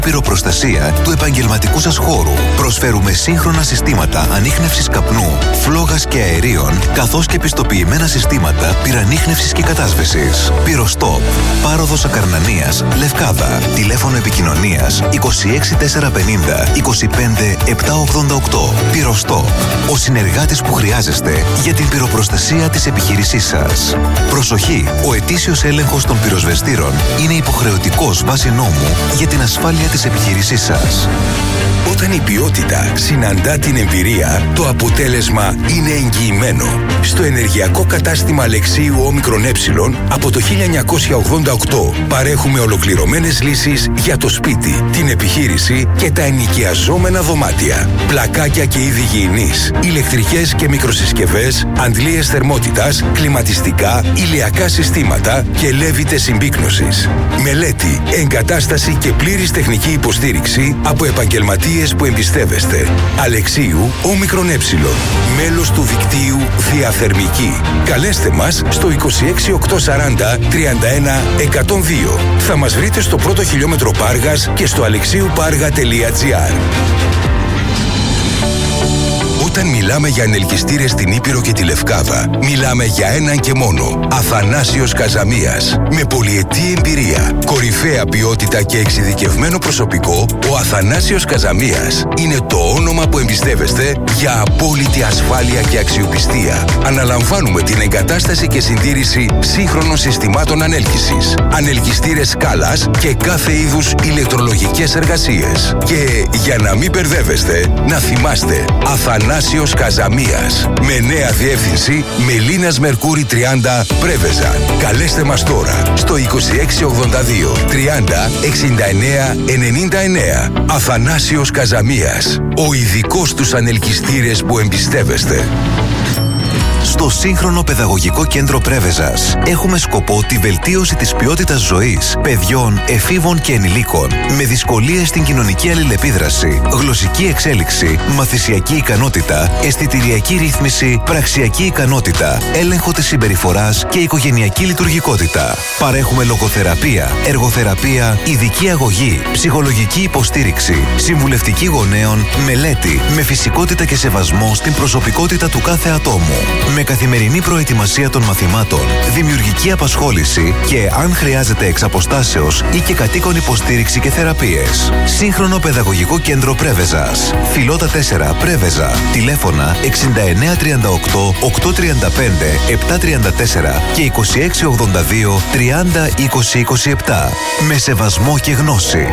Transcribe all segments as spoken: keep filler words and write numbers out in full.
Πυροπροστασία του επαγγελματικού σας χώρου. Προσφέρουμε σύγχρονα συστήματα ανίχνευσης καπνού, φλόγας και αερίων, καθώς και πιστοποιημένα συστήματα πυρανίχνευσης και κατάσβεσης. Πυροστόπ. Πάροδος Ακαρνανίας, Λευκάδα. Τηλέφωνο επικοινωνίας είκοσι έξι τετρακόσια πενήντα είκοσι πέντε επτακόσια ογδόντα οκτώ. Πυροστόπ. Ο συνεργάτης που χρειάζεστε για την πυροπροστασία της επιχείρησής σας. Προσοχή! Ο ετήσιος έλεγχος των πυροσβεστήρων είναι υποχρεωτικός βάσει νόμου για την ασφάλεια της επιχείρησής σας. Όταν η ποιότητα συναντά την εμπειρία, το αποτέλεσμα είναι εγγυημένο. Στο ενεργειακό κατάστημα Αλεξίου Όμικρον Ε, από το χίλια εννιακόσια ογδόντα οκτώ παρέχουμε ολοκληρωμένες λύσεις για το σπίτι, την επιχείρηση και τα ενοικιαζόμενα δωμάτια. Πλακάκια και είδη γυηνής, ηλεκτρικές και μικροσυσκευές, αντλίες θερμότητας, κλιματιστικά, ηλιακά συστήματα και λέβητες συμπίκνωσης. Μελέτη, εγκατάσταση και πλήρης τεχνική υποστήριξη από επαγγελματίες που εμπιστεύεστε. Αλεξίου Όμικρον Ε, μέλος του δικτύου Διαθερμική. Καλέστε μας στο είκοσι έξι οκτακόσια σαράντα τριάντα ένα εκατόν δύο. Θα μας βρείτε στο πρώτο χιλιόμετρο Πάργας και στο αλεξιουπάργα τελεία τζι άρ. Όταν μιλάμε για ενελκυστήρες στην Ήπειρο και τη Λευκάδα, μιλάμε για έναν και μόνο. Αθανάσιος Καζαμίας. Με πολυετή εμπειρία, κορυφαία ποιότητα και εξειδικευμένο προσωπικό, ο Αθανάσιος Καζαμίας είναι το όνομα που εμπιστεύεστε για απόλυτη ασφάλεια και αξιοπιστία. Αναλαμβάνουμε την εγκατάσταση και συντήρηση σύγχρονων συστημάτων ανέλκυσης, ανελκυστήρες σκάλας και κάθε είδους ηλεκτρολογικές εργασίες. Και για να μην μπερδεύεστε, να θυμάστε, Αθανάσιος Καζαμίας. Με νέα διεύθυνση Μελίνας Μερκούρη τριάντα Πρέβεζα. Καλέστε μας τώρα στο είκοσι έξι ογδόντα δύο τριάντα εξήντα εννέα ενενήντα εννέα. Αθανάσιος Καζαμίας. Ο ειδικός στους ανελκυστήρες που εμπιστεύεστε. Στο σύγχρονο παιδαγωγικό κέντρο Πρέβεζας έχουμε σκοπό τη βελτίωση της ποιότητας ζωής παιδιών, εφήβων και ενηλίκων με δυσκολίες στην κοινωνική αλληλεπίδραση, γλωσσική εξέλιξη, μαθησιακή ικανότητα, αισθητηριακή ρύθμιση, πραξιακή ικανότητα, έλεγχο της συμπεριφοράς και οικογενειακή λειτουργικότητα. Παρέχουμε λογοθεραπεία, εργοθεραπεία, ειδική αγωγή, ψυχολογική υποστήριξη, συμβουλευτική γονέων, μελέτη με φυσικότητα και σεβασμό στην προσωπικότητα του κάθε ατόμου. Με καθημερινή προετοιμασία των μαθημάτων, δημιουργική απασχόληση και, αν χρειάζεται, εξ αποστάσεως ή και κατοίκον υποστήριξη και θεραπείες. Σύγχρονο παιδαγωγικό κέντρο Πρέβεζας. Φιλότα τέσσερα Πρέβεζα. Τηλέφωνα εξήντα εννέα τριάντα οκτώ οκτακόσια τριάντα πέντε επτακόσια τριάντα τέσσερα και είκοσι έξι ογδόντα δύο τριάντα είκοσι είκοσι επτά. Με σεβασμό και γνώση.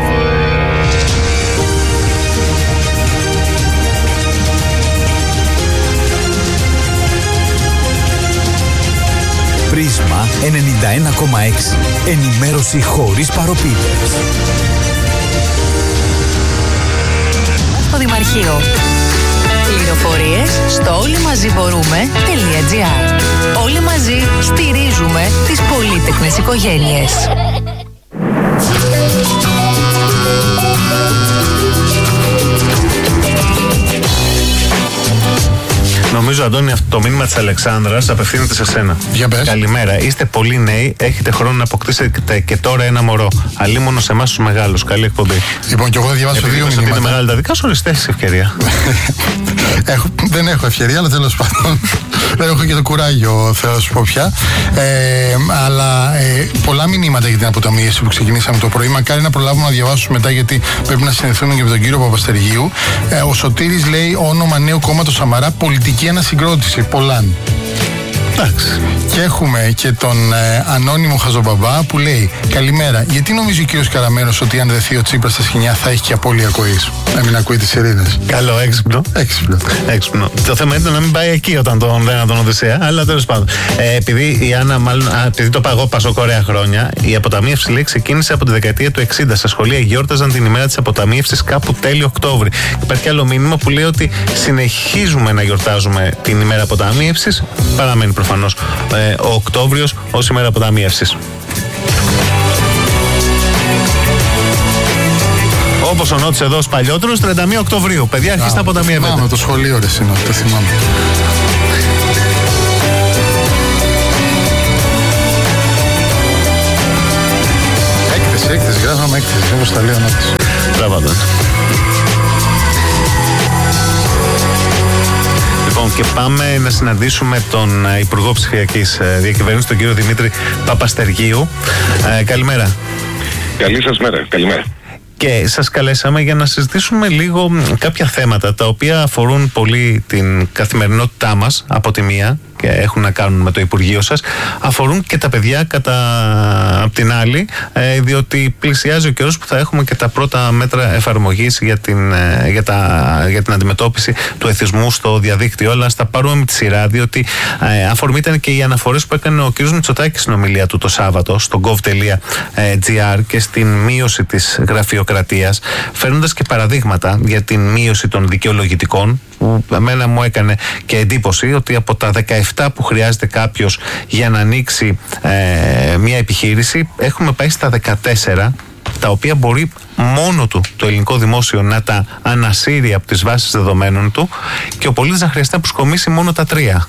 Πρίσμα ενενήντα ένα κόμμα έξι. Ενημέρωση χωρίς παροπίδες. Στο Δημαρχείο. Πληροφορίες στο όλοιμαζιμπορούμε.gr. Όλοι μαζί στηρίζουμε τις πολύτεκνες οικογένειες. Νομίζω, Αντώνη, αυτό το μήνυμα της Αλεξάνδρας απευθύνεται σε σένα. Για πες. Καλημέρα. Είστε πολύ νέοι, έχετε χρόνο να αποκτήσετε και τώρα ένα μωρό. Αλίμονο σε εμάς τους μεγάλους. Καλή εκπομπή. Λοιπόν, και εγώ θα διαβάσω δύο μηνύματα. Επειδή μεγάλη τα δικά σου, οριστές έχεις ευκαιρία. έχω, δεν έχω ευκαιρία, αλλά τέλος πάντων. Δεν έχω και το κουράγιο, θέλω να σου πω πια. Ε, αλλά ε, πολλά μηνύματα για την αποταμίευση που ξεκινήσαμε το πρωί. Μακάρι να προλάβουμε να διαβάσουμε μετά, γιατί πρέπει να συνεχθούμε και με τον κύριο Παπαστεργίου. Ε, ο Σωτήρης λέει: όνομα νέου κόμματος Σαμαρά, πολιτική ανασυγκρότηση. Πολλάν. Εντάξει. Και έχουμε και τον ε, ανώνυμο Χαζομπαμπά που λέει: καλημέρα. Γιατί νομίζει ο κύριος Καραμένος ότι αν δεθεί ο Τσίπρας στα σκηνιά θα έχει και απώλεια ακοής? Να μην ακούει τις σιρήνες. Καλό, έξυπνο. Έξυπνο. έξυπνο. Το θέμα είναι να μην πάει εκεί όταν τον δέναν τον Οδυσσέα, αλλά τέλος πάντων. Ε, επειδή η Άννα, μάλλον, α, επειδή το παγώ πασόκ ωραία χρόνια, η αποταμίευση λέει ξεκίνησε από τη δεκαετία του εξήντα. Στα σχολεία γιόρταζαν την ημέρα της αποταμίευσης κάπου τέλειο Οκτώβρη. Υπάρχει άλλο μήνυμα που λέει ότι συνεχίζουμε να γιορτάζουμε την ημέρα αποταμίευσης. Παραμένει προφανώς ε, ο Οκτώβριος ως ημέρα αποταμίευσης. Όπως ο Νότης εδώ ως παλιότερος, τριάντα μία Οκτωβρίου. Παιδιά, αρχίστε να αποταμιεύετε. Θυμάμαι το σχολείο, ρε Σινό, το θυμάμαι. Έκθεση, έκθεση, γράφαμε έκθεση, όπως τα λέει ο Νότης. Μπράβο, Αντώνη. Λοιπόν, και πάμε να συναντήσουμε τον Υπουργό Ψηφιακής Διακυβέρνησης, τον κύριο Δημήτρη Παπαστεργίου. Ε, καλημέρα. Καλή σας μέρα. Καλημέρα. Και σας καλέσαμε για να συζητήσουμε λίγο κάποια θέματα τα οποία αφορούν πολύ την καθημερινότητά μας από τη μία και έχουν να κάνουν με το Υπουργείο σας, αφορούν και τα παιδιά κατά απ' την άλλη, ε, διότι πλησιάζει ο καιρός που θα έχουμε και τα πρώτα μέτρα εφαρμογής για την, ε, για τα, για την αντιμετώπιση του εθισμού στο διαδίκτυο. Αλλά στα πάρουμε με τη σειρά, διότι ε, αφορμή ήταν και οι αναφορές που έκανε ο κ. Μητσοτάκης στην ομιλία του το Σάββατο στο gov τελεία gr και στην μείωση της γραφειοκρατίας, φέρνοντας και παραδείγματα για την μείωση των δικαιολογητικών, που εμένα μου έκανε και εντύπωση ότι από τα δεκαεπτά που χρειάζεται κάποιος για να ανοίξει ε, μια επιχείρηση, έχουμε πάει στα δεκατέσσερα, τα οποία μπορεί μόνο του το ελληνικό δημόσιο να τα ανασύρει από τις βάσεις δεδομένων του και ο πολίτης να χρειαστεί να προσκομίσει μόνο τα τρία.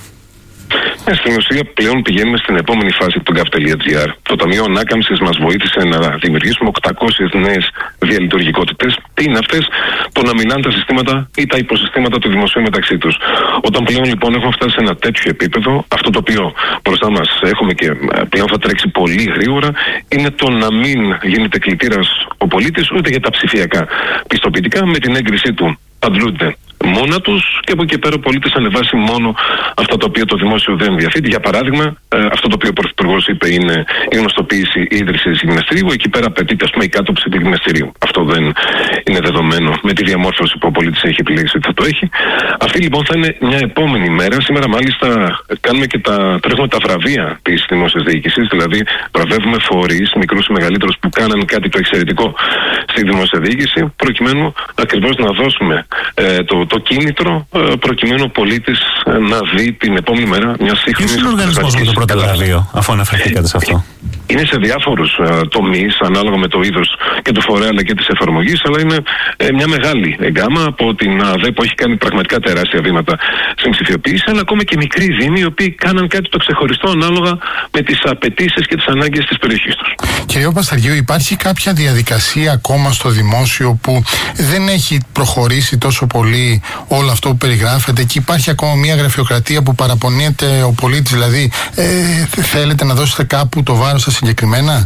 Στην ουσία, πλέον πηγαίνουμε στην επόμενη φάση του gov τελεία gr. Το Ταμείο Ανάκαμψης μας βοήθησε να δημιουργήσουμε οκτακόσιες νέες διαλειτουργικότητες. Τι είναι αυτές? Το να μιλάνε τα συστήματα ή τα υποσυστήματα του δημοσίου μεταξύ τους. Όταν πλέον λοιπόν έχουμε φτάσει σε ένα τέτοιο επίπεδο, αυτό το οποίο μπροστά μας έχουμε και πλέον θα τρέξει πολύ γρήγορα, είναι το να μην γίνεται κλητήρας ο πολίτης ούτε για τα ψηφιακά πιστοποιητικά. Με την έγκρισή του αντλούνται μόνα τους και από εκεί πέρα ο πολίτης ανεβάσει μόνο αυτά τα οποία το δημόσιο δεν διαθέτει. Για παράδειγμα, ε, αυτό το οποίο ο Πρωθυπουργός είπε είναι η γνωστοποίηση ίδρυσης γυμναστηρίου. Εκεί πέρα απαιτείται, ας πούμε, η κάτωψη του γυμναστηρίου. Αυτό δεν είναι δεδομένο με τη διαμόρφωση που ο πολίτης έχει επιλέξει ότι θα το έχει. Αυτή λοιπόν θα είναι μια επόμενη μέρα. Σήμερα, μάλιστα, κάνουμε και τα, τρέχουμε τα βραβεία της δημόσιας διοίκησης. Δηλαδή, βραβεύουμε φορείς, μικρούς ή μεγαλύτερους, που κάναν κάτι το εξαιρετικό στη δημόσια διοίκηση, προκειμένου ακριβώς να δώσουμε ε, το το κίνητρο προκειμένου ο πολίτης να δει την επόμενη μέρα μια σύγχρονη. Ποιος είναι ο οργανισμός με το πρώτο βραβείο, αφού αναφερθήκατε σε αυτό? Είναι σε διάφορους uh, τομείς, ανάλογα με το είδος και του φορέα αλλά και της εφαρμογής, αλλά είναι ε, μια μεγάλη γκάμα από την ΑΔΕ που έχει κάνει πραγματικά τεράστια βήματα στην ψηφιοποίηση, αλλά ακόμα και μικροί δήμοι οι οποίοι κάναν κάτι το ξεχωριστό ανάλογα με τις απαιτήσεις και τις ανάγκες της περιοχής τους. Κύριε Παπαστεργίου, υπάρχει κάποια διαδικασία ακόμα στο δημόσιο που δεν έχει προχωρήσει τόσο πολύ όλο αυτό που περιγράφεται και υπάρχει ακόμα μια γραφειοκρατία που παραπονιέται ο πολίτης? Δηλαδή, ε, θέλετε να δώσετε κάπου το βάρος σας συγκεκριμένα?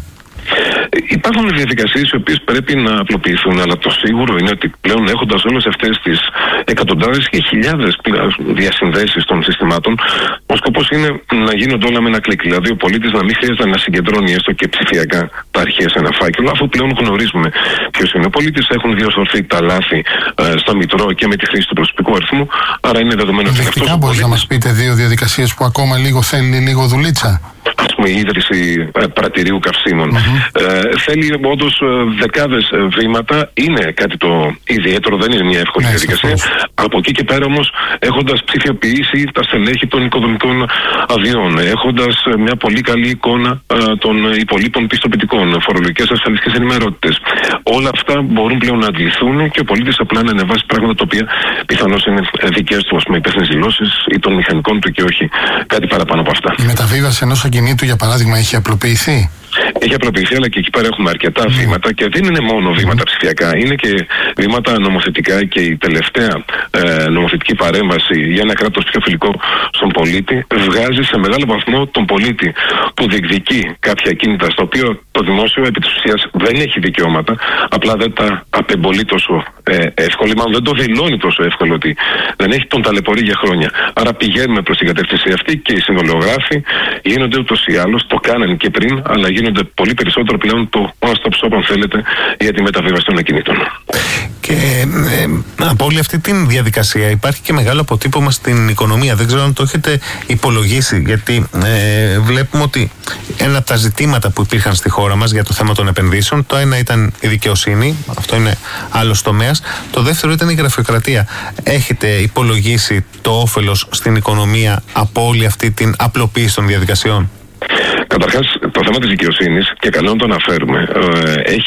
Υπάρχουν διαδικασίες οι οποίες πρέπει να απλοποιηθούν, αλλά το σίγουρο είναι ότι πλέον έχοντας όλες αυτές τις εκατοντάδες και χιλιάδες διασυνδέσεις των συστημάτων, ο σκοπός είναι να γίνονται όλα με ένα κλικ. Δηλαδή, ο πολίτης να μην χρειάζεται να συγκεντρώνει έστω και ψηφιακά τα αρχεία σε ένα φάκελο, αφού πλέον γνωρίζουμε ποιος είναι ο πολίτης, έχουν διορθωθεί τα λάθη ε, στα Μητρό και με τη χρήση του προσωπικού αριθμού. Άρα είναι δεδομένο ότι αυτό. Μπορείτε πολίτης... να μας πείτε δύο διαδικασίες που ακόμα λίγο θέλει λίγο δουλίτσα? Ας πούμε, η ίδρυση ε, πρατηρίου καυσίμων. Mm-hmm. Ε, θέλει όντως ε, δεκάδες ε, βήματα. Είναι κάτι το ιδιαίτερο, δεν είναι μια εύκολη διαδικασία. Από εκεί και πέρα όμως, έχοντας ψηφιοποιήσει τα στελέχη των οικοδομικών αδειών, έχοντας ε, μια πολύ καλή εικόνα ε, των υπολείπων πιστοποιητικών, φορολογικές ασφαλιστικές ενημερότητες, όλα αυτά μπορούν πλέον να αντιληφθούν και ο πολίτης απλά να ανεβάσει πράγματα τα οποία πιθανώς είναι δικές του, ας πούμε, υπεύθυνες δηλώσεις ή των μηχανικών του και όχι κάτι παραπάνω από αυτά. Η μεταβίβαση ενός ακινήτου, για παράδειγμα, έχει απλοποιηθεί? Έχει απλοποιηθεί, αλλά και εκεί πέρα έχουμε αρκετά mm. βήματα και δεν είναι μόνο βήματα mm. ψηφιακά, είναι και βήματα νομοθετικά και η τελευταία ε, νομοθετική παρέμβαση για ένα κράτος πιο φιλικό στον πολίτη βγάζει σε μεγάλο βαθμό τον πολίτη που διεκδικεί κάποια κίνητα στο οποίο το δημόσιο επί της ουσίας δεν έχει δικαιώματα, απλά δεν τα απεμπολεί τόσο ε, εύκολα, μάλλον δεν το δηλώνει τόσο εύκολο ότι δεν έχει, τον ταλαιπωρεί για χρόνια. Άρα πηγαίνουμε προς την κατεύθυνση αυτή και οι συμβολιογράφοι γίνονται ούτως ή άλλως, το κάνανε και πριν, αλλά γίνονται πολύ περισσότερο πλέον το one-stop shop, αν θέλετε, για τη μεταβίβαση των ακινήτων. Και ε, από όλη αυτή τη διαδικασία υπάρχει και μεγάλο αποτύπωμα στην οικονομία. Δεν ξέρω αν το έχετε υπολογίσει, γιατί ε, βλέπουμε ότι ένα από τα ζητήματα που υπήρχαν στη χώρα μας για το θέμα των επενδύσεων, το ένα ήταν η δικαιοσύνη, αυτό είναι άλλος τομέας, το δεύτερο ήταν η γραφειοκρατία. Έχετε υπολογίσει το όφελος στην οικονομία από όλη αυτή την απλοποίηση των διαδικασιών? Καταρχάς, το θέμα της δικαιοσύνης, και καλό να το αναφέρουμε, ε, έχει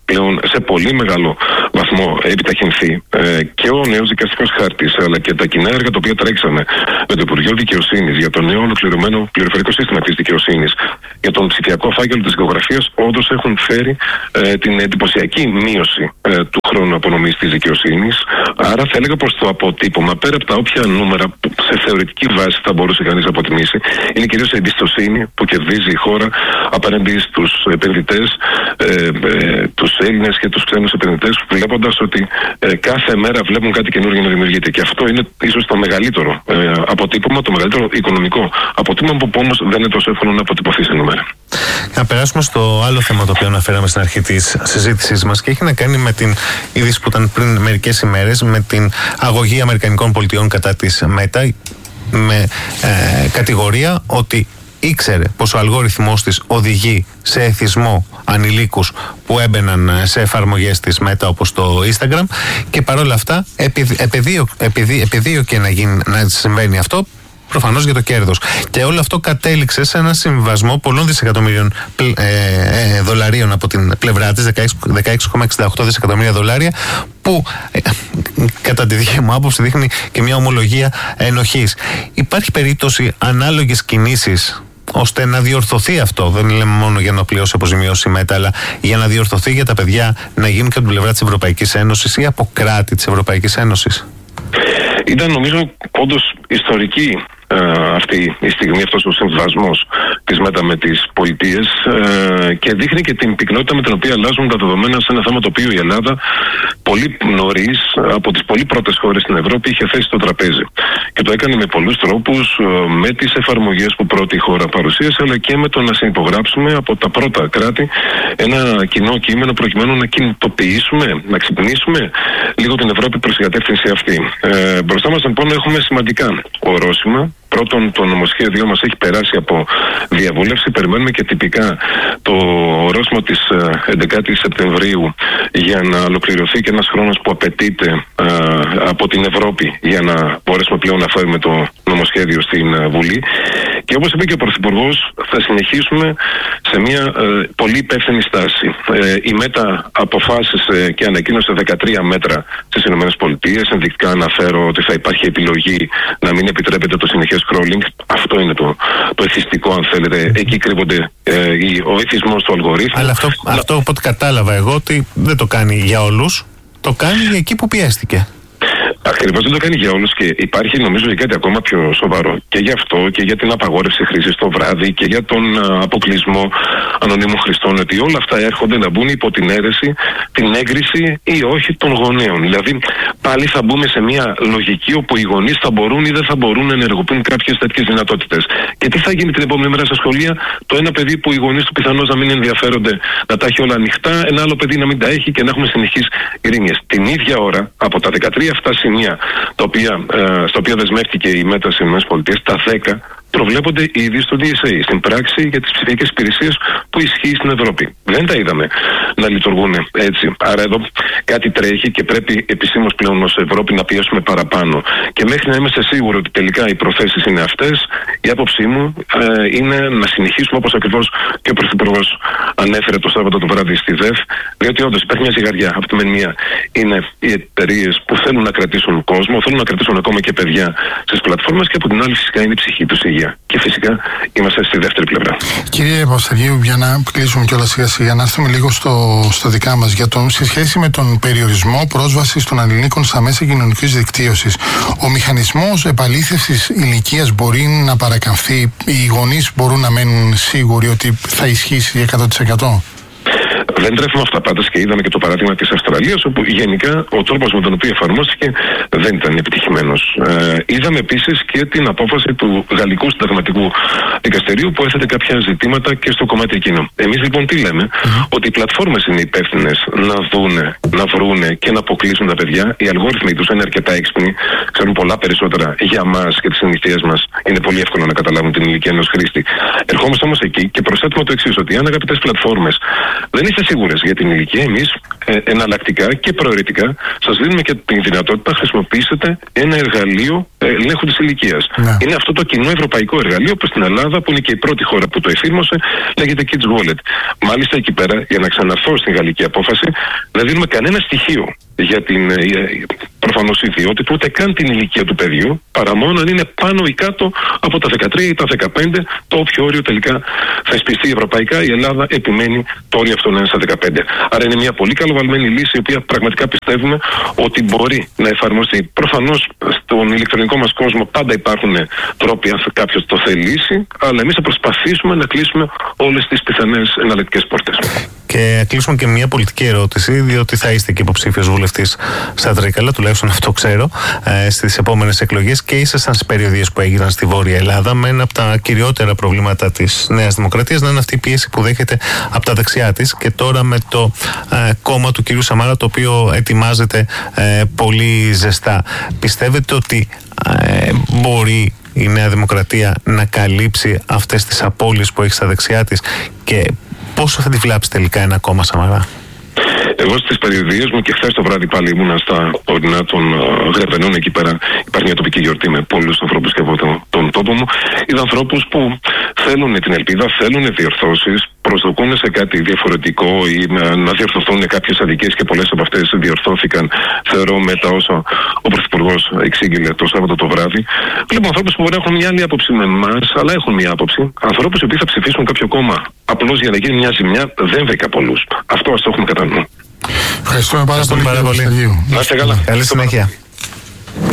πλέον σε πολύ μεγάλο βαθμό επιταχυνθεί ε, και ο νέος δικαστικός χάρτης, αλλά και τα κοινά έργα τα οποία τρέξαμε με το Υπουργείο Δικαιοσύνης για το νέο ολοκληρωμένο πληροφορικό σύστημα της δικαιοσύνης, για τον ψηφιακό φάκελο της δικογραφίας, όντως έχουν φέρει ε, την εντυπωσιακή μείωση ε, του χρόνου απονομής της δικαιοσύνης. Άρα θα έλεγα πως το αποτύπωμα, πέρα από τα όποια νούμερα που σε θεωρητική βάση θα μπορούσε κανείς να αποτιμήσει, είναι κυρίως η εμπιστοσύνη που κερδίζει η χώρα απέναντι στους επενδυτές, ε, ε, τους Έλληνες και τους ξένους επενδυτές, βλέποντας ότι ε, κάθε μέρα βλέπουν κάτι καινούργιο να δημιουργείται. Και αυτό είναι ίσως το μεγαλύτερο ε, αποτύπωμα, το μεγαλύτερο οικονομικό αποτύπωμα, που όμως δεν είναι τόσο εύκολο να αποτυπωθεί σε νούμερα. Να περάσουμε στο άλλο θέμα το οποίο αναφέραμε στην αρχή της συζήτησής μας και έχει να κάνει με την είδηση που ήταν πριν μερικές ημέρες, με την αγωγή Αμερικανικών Πολιτειών κατά της Meta, με ε, κατηγορία ότι ήξερε πως ο αλγόριθμός της οδηγεί σε εθισμό ανηλίκους που έμπαιναν σε εφαρμογές της Meta όπως το Instagram, και παρόλα αυτά επιδίωκε να, γίνει, να συμβαίνει αυτό, προφανώς για το κέρδος. Και όλο αυτό κατέληξε σε ένα συμβιβασμό πολλών δισεκατομμύριων ε, ε, δολαρίων από την πλευρά της, δεκαέξι κόμμα εξήντα οκτώ δισεκατομμύρια δολάρια, που ε, κατά τη δική μου άποψη δείχνει και μια ομολογία ενοχής. Υπάρχει περίπτωση ανάλογες κινήσεις ώστε να διορθωθεί αυτό? Δεν λέμε μόνο για να πληρώσει αποζημιώσει η Meta, αλλά για να διορθωθεί για τα παιδιά, να γίνουν και από την πλευρά της Ευρωπαϊκής Ένωσης ή από κράτη της Ευρωπαϊκής Ένωσης. Ήταν νομίζω όντως ιστορική ε, αυτή η στιγμή, αυτός ο συμβιβασμός της Meta με τις πολιτείες, ε, και δείχνει και την πυκνότητα με την οποία αλλάζουν τα δεδομένα σε ένα θέμα το οποίο η Ελλάδα πολύ νωρίς, από τις πολύ πρώτες χώρες στην Ευρώπη, είχε θέσει στο τραπέζι. Και το έκανε με πολλούς τρόπους, με τις εφαρμογές που πρώτη χώρα παρουσίασε, αλλά και με το να συνυπογράψουμε από τα πρώτα κράτη ένα κοινό κείμενο προκειμένου να κινητοποιήσουμε, να ξυπνήσουμε λίγο την Ευρώπη προς την κατεύθυνση αυτή. Ε, μπροστά μας λοιπόν έχουμε σημαντικά ορόσημα. Πρώτον, το νομοσχέδιό μας έχει περάσει από διαβούλευση. Περιμένουμε και τυπικά το ορόσημο της έντεκα Σεπτεμβρίου για να ολοκληρωθεί και ένας χρόνος που απαιτείται α, από την Ευρώπη για να μπορέσουμε πλέον να φέρουμε το νομοσχέδιο στην Βουλή. Και όπως είπε και ο Πρωθυπουργός, θα συνεχίσουμε σε μια ε, πολύ υπεύθυνη στάση. Ε, η Meta αποφάσισε και ανακοίνωσε δεκατρία μέτρα στις ΗΠΑ. Ενδεικτικά αναφέρω ότι θα υπάρχει επιλογή να μην επιτρέπεται το συνεχές scrolling. Αυτό είναι το, το εθιστικό, αν θέλετε. Εκεί κρύβονται ε, ο εθισμός του αλγορίθμου. Αλλά αυτό, Αλλά... αυτό οπότε κατάλαβα εγώ ότι δεν το κάνει για όλους. Το κάνει για εκεί που πιέστηκε. Ακριβώς, δεν το κάνει για όλους, και υπάρχει νομίζω και κάτι ακόμα πιο σοβαρό. Και γι' αυτό και για την απαγόρευση χρήσης το βράδυ και για τον αποκλεισμό ανωνύμων χρηστών, ότι όλα αυτά έρχονται να μπουν υπό την αίρεση, την έγκριση ή όχι των γονέων. Δηλαδή πάλι θα μπούμε σε μια λογική όπου οι γονείς θα μπορούν ή δεν θα μπορούν να ενεργοποιούν κάποιες τέτοιες δυνατότητες. Και τι θα γίνει την επόμενη μέρα στα σχολεία? Το ένα παιδί που οι γονείς του πιθανώς να μην ενδιαφέρονται να τα έχει όλα ανοιχτά, ένα άλλο παιδί να μην τα έχει, και να έχουμε συνεχείς ειρήνιες. Την ίδια ώρα, από τα δεκατρία αυτά σημεία τα οποία, ε, στα οποία δεσμεύτηκε η Meta στις ΗΠΑ, τα δέκα προβλέπονται ήδη στο ντι ες έι, στην πράξη για τις ψηφιακές υπηρεσίες που ισχύει στην Ευρώπη. Δεν τα είδαμε να λειτουργούν έτσι. Άρα εδώ κάτι τρέχει και πρέπει επισήμως πλέον ως Ευρώπη να πιέσουμε παραπάνω. Και μέχρι να είμαστε σίγουροι ότι τελικά οι προθέσεις είναι αυτές, η άποψή μου ε, είναι να συνεχίσουμε, όπως ακριβώς και ο Πρωθυπουργός ανέφερε το Σάββατο το βράδυ στη ΔΕΦ, διότι όντως υπάρχει μια ζυγαριά. Από τη μεν μία είναι οι εταιρείες που θέλουν να κρατήσουν κόσμο, θέλουν να κρατήσουν ακόμα και παιδιά στις πλατφόρμες, και από την άλλη φυσικά είναι η ψυχή τους υγεία. Και φυσικά είμαστε στη δεύτερη πλευρά. Κύριε Παπασταργίου, για να κλείσουμε κιόλας σιγά σιγά, να έρθουμε λίγο στο, στο δικά μας, για τον, σε σχέση με τον περιορισμό πρόσβασης των ανηλίκων στα μέσα κοινωνικής δικτύωσης. Ο μηχανισμός επαλήθευσης ηλικίας μπορεί να παρακαμφθεί? Οι γονείς μπορούν να μένουν σίγουροι ότι θα ισχύσει εκατό τοις εκατό? Δεν τρέφουμε αυταπάτες, και είδαμε και το παράδειγμα της Αυστραλίας, όπου γενικά ο τρόπος με τον οποίο εφαρμόστηκε δεν ήταν επιτυχημένος. Ε, είδαμε επίσης και την απόφαση του Γαλλικού Συνταγματικού Δικαστηρίου, που έθετε κάποια ζητήματα και στο κομμάτι εκείνο. Εμείς λοιπόν τι λέμε? Mm-hmm. Ότι οι πλατφόρμες είναι υπεύθυνες να δούνε, να βρούνε και να αποκλείσουν τα παιδιά. Οι αλγόριθμοι τους είναι αρκετά έξυπνοι, ξέρουν πολλά περισσότερα για μας και τις συνήθειές μας. Είναι πολύ εύκολο να καταλάβουν την ηλικία ενός χρήστη. Ερχόμαστε όμως εκεί και προσθέτουμε το εξής, ότι αν, αγαπητές πλατφόρμες, δεν είστε σίγουρες για την ηλικία, εμείς ε, εναλλακτικά και προαιρετικά σας δίνουμε και την δυνατότητα να χρησιμοποιήσετε ένα εργαλείο ε, ελέγχου της ηλικίας. Ναι. Είναι αυτό το κοινό ευρωπαϊκό εργαλείο που στην Ελλάδα, που είναι και η πρώτη χώρα που το εφήρμοσε, λέγεται Kids Wallet. Μάλιστα εκεί πέρα, για να ξαναρθώ στην γαλλική απόφαση, δεν δίνουμε κανένα στοιχείο για την προφανώς ιδιότητα, ούτε καν την ηλικία του παιδιού, παρά μόνο αν είναι πάνω ή κάτω από τα δεκατρία ή τα δεκαπέντε, το όποιο όριο τελικά θεσπιστεί ευρωπαϊκά. Η Ελλάδα επιμένει το όριο αυτό να είναι στα δεκαπέντε. Άρα είναι μια πολύ καλοβαλμένη λύση, η οποία πραγματικά πιστεύουμε ότι μπορεί να εφαρμοστεί. Προφανώς στον ηλεκτρονικό μας κόσμο πάντα υπάρχουν τρόποι, αν κάποιος το θελήσει, αλλά εμείς θα προσπαθήσουμε να κλείσουμε όλες τις πιθανές εναλλακτικές πόρτες. Και κλείσουμε και μια πολιτική ερώτηση, διότι θα είστε και υποψήφιος βουλευτής στα Τρίκαλα, τουλάχιστον αυτό ξέρω, ε, στις επόμενες εκλογές, και ήσασταν στις περιοδίες που έγιναν στη Βόρεια Ελλάδα, με ένα από τα κυριότερα προβλήματα της Νέας Δημοκρατίας να είναι αυτή η πίεση που δέχεται από τα δεξιά της, και τώρα με το ε, κόμμα του κυρίου Σαμάρα, το οποίο ετοιμάζεται ε, πολύ ζεστά. Πιστεύετε ότι ε, μπορεί η Νέα Δημοκρατία να καλύψει αυτές τις απώλειες που έχει στα δεξιά της, και πόσο θα τη βλάψει τελικά ένα κόμμα Σαμαρά? Εγώ στις περιοδίες μου, και χθες το βράδυ πάλι ήμουνα στα ορεινά των uh, Γρεβενών, εκεί πέρα υπάρχει μια τοπική γιορτή με πολλούς ανθρώπους και από τον, τον τόπο μου. Είδα ανθρώπους που θέλουν την ελπίδα, θέλουν διορθώσεις, προσδοκούν σε κάτι διαφορετικό ή να, να διορθωθούν κάποιες αδικίες, και πολλές από αυτές διορθώθηκαν, θεωρώ, με τα όσα ο Πρωθυπουργός εξήγηλε το Σάββατο το βράδυ. Βλέπω ανθρώπους που μπορεί να έχουν μια άλλη άποψη με εμάς, αλλά έχουν μια άποψη. Ανθρώπους οι οποίοι θα ψηφίσουν κάποιο κόμμα απλώς για να γίνει μια ζημιά, δεν βρήκα πολλούς. Αυτό ας το έχουμε κατά νου. Ευχαριστούμε πάρα πολύ. Να είστε καλά. Καλή συνέχεια.